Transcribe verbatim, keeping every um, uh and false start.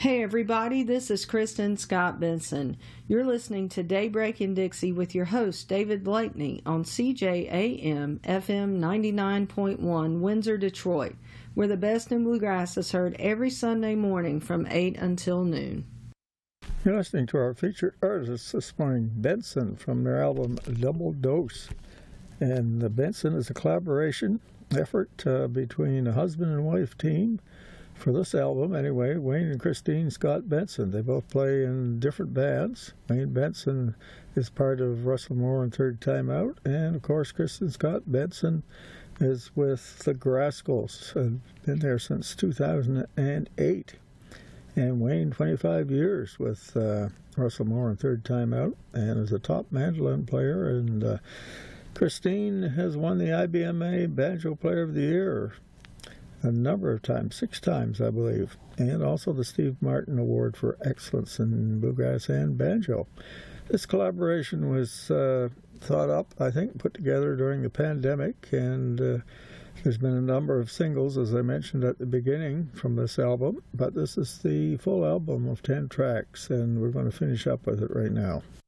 Hey everybody, this is Kristen Scott Benson. You're listening to Daybreak in Dixie with your host David Blakeney on C J A M F M ninety-nine point one Windsor, Detroit, where the best in bluegrass is heard every Sunday morning from eight until noon. You're listening to our featured artist this morning, Benson, from their album Double Dose. And the Benson is a collaboration effort uh, between a husband and wife team. For this album, anyway, Wayne and Christine Scott Benson. They both play in different bands. Wayne Benson is part of Russell Moore and Third Time Out. And, of course, Kristen Scott Benson is with the Grascals. And been there since two thousand eight. And Wayne, twenty-five years with uh, Russell Moore and Third Time Out. And is a top mandolin player. And uh, Christine has won the I B M A Banjo Player of the Year a number of times, six times, I believe, and also the Steve Martin Award for Excellence in Bluegrass and Banjo. This collaboration was uh, thought up, I think, put together during the pandemic, and uh, there's been a number of singles, as I mentioned at the beginning, from this album, but this is the full album of ten tracks, and we're going to finish up with it right now.